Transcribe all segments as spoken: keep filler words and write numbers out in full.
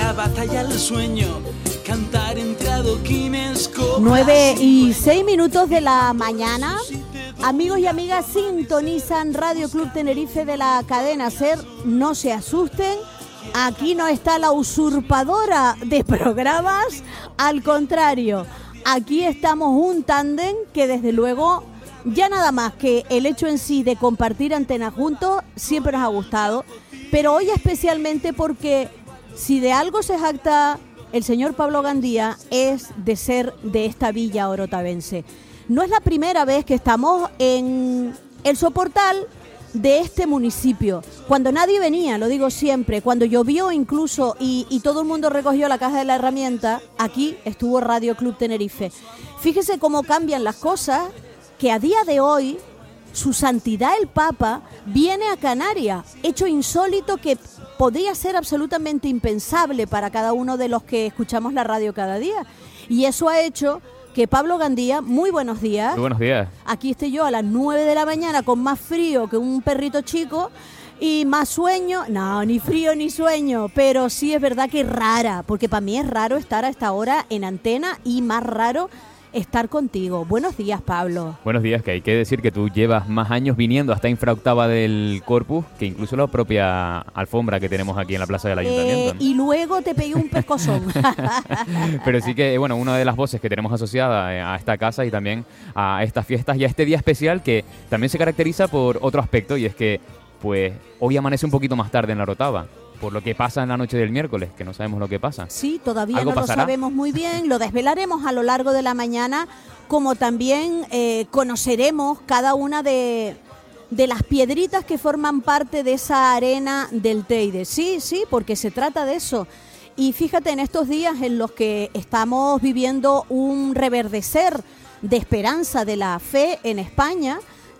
la batalla al sueño, cantar entre adoquines. Nueve y seis minutos de la mañana. Amigos y amigas, sintonizan Radio Club Tenerife de la cadena SER. No se asusten, aquí no está la usurpadora de programas, al contrario, aquí estamos un tándem que desde luego, ya nada más que el hecho en sí de compartir antena juntos, siempre nos ha gustado, pero hoy especialmente porque si de algo se jacta el señor Pablo Gandía es de ser de esta villa orotavense. No es la primera vez que estamos en el soportal de este municipio. Cuando nadie venía, lo digo siempre, cuando llovió incluso y, y todo el mundo recogió la caja de la herramienta, aquí estuvo Radio Club Tenerife. Fíjese cómo cambian las cosas, que a día de hoy su santidad el Papa viene a Canarias, hecho insólito que podría ser absolutamente impensable para cada uno de los que escuchamos la radio cada día. Y eso ha hecho que Pablo Gandía, muy buenos días. Muy buenos días. Aquí estoy yo a las nueve de la mañana con más frío que un perrito chico y más sueño. No, ni frío ni sueño, pero sí es verdad que rara, porque para mí es raro estar a esta hora en antena y más raro estar contigo. Buenos días, Pablo. Buenos días, que hay que decir que tú llevas más años viniendo hasta infraoctava del Corpus que incluso la propia alfombra que tenemos aquí en la plaza del Ayuntamiento. Eh, y luego te pegué un pescozón. Pero sí que, bueno, una de las voces que tenemos asociada a esta casa y también a estas fiestas y a este día especial que también se caracteriza por otro aspecto y es que, pues, hoy amanece un poquito más tarde en la Orotava. Por lo que pasa en la noche del miércoles, que no sabemos lo que pasa. Sí, todavía no pasará? Lo sabemos muy bien, lo desvelaremos a lo largo de la mañana, como también eh, conoceremos cada una de, de las piedritas que forman parte de esa arena del Teide. Sí, sí, porque se trata de eso. Y fíjate, en estos días en los que estamos viviendo un reverdecer de esperanza de la fe en España,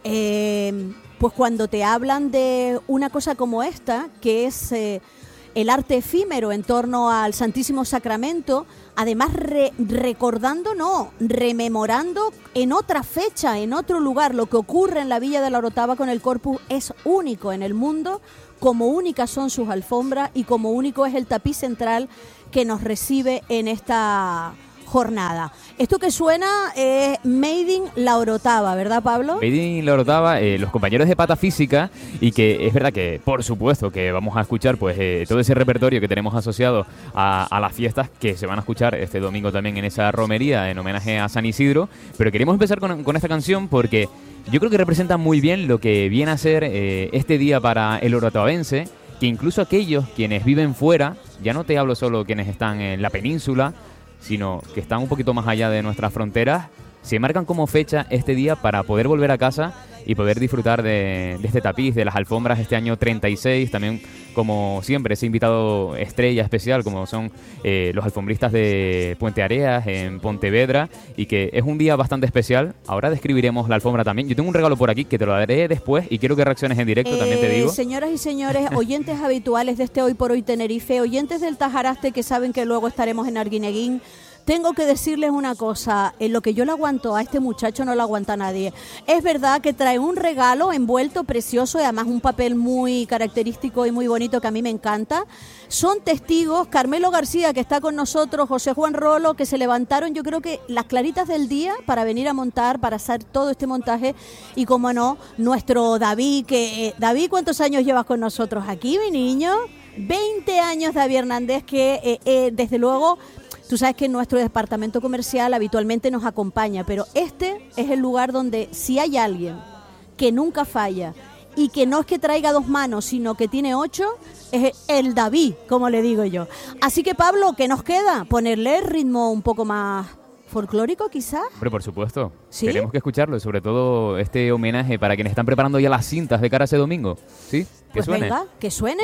eh, pues cuando te hablan de una cosa como esta, que es eh, el arte efímero en torno al Santísimo Sacramento, además re- recordando, no, rememorando en otra fecha, en otro lugar, lo que ocurre en la Villa de la Orotava con el Corpus es único en el mundo, como únicas son sus alfombras y como único es el tapiz central que nos recibe en esta jornada. Esto que suena es Made in La Orotava, ¿verdad, Pablo? Made in La Orotava, eh, los compañeros de Patafísica, y que es verdad que, por supuesto, que vamos a escuchar pues eh, todo ese repertorio que tenemos asociado a, a las fiestas que se van a escuchar este domingo también en esa romería en homenaje a San Isidro, pero queremos empezar con, con esta canción porque yo creo que representa muy bien lo que viene a ser eh, este día para el orotavense, que incluso aquellos quienes viven fuera, ya no te hablo solo quienes están en la península, sino que están un poquito más allá de nuestras fronteras, se marcan como fecha este día para poder volver a casa y poder disfrutar de, de este tapiz, de las alfombras este año treinta y seis, también como siempre ese invitado estrella especial como son eh, los alfombristas de Puente Areas en Pontevedra, y que es un día bastante especial. Ahora describiremos la alfombra también. Yo tengo un regalo por aquí que te lo daré después y quiero que reacciones en directo, eh, también te digo. Señoras y señores, oyentes habituales de este Hoy por Hoy Tenerife, oyentes del Tajaraste que saben que luego estaremos en Arguineguín, tengo que decirles una cosa, en lo que yo le aguanto a este muchacho no lo aguanta nadie. Es verdad que trae un regalo envuelto precioso y además un papel muy característico y muy bonito que a mí me encanta. Son testigos Carmelo García, que está con nosotros, José Juan Rolo, que se levantaron yo creo que las claritas del día para venir a montar, para hacer todo este montaje, y como no, nuestro David, que eh, David, ¿cuántos años llevas con nosotros aquí, mi niño? veinte años, David Hernández, que eh, eh, desde luego... Tú sabes que nuestro departamento comercial habitualmente nos acompaña, pero este es el lugar donde si hay alguien que nunca falla y que no es que traiga dos manos, sino que tiene ocho, es el David, como le digo yo. Así que, Pablo, ¿qué nos queda? ¿Ponerle el ritmo un poco más folclórico, quizás? Hombre, por supuesto. ¿Sí? Tenemos que escucharlo, sobre todo este homenaje para quienes están preparando ya las cintas de cara a ese domingo. ¿Sí? Que pues suene. Venga, que suene.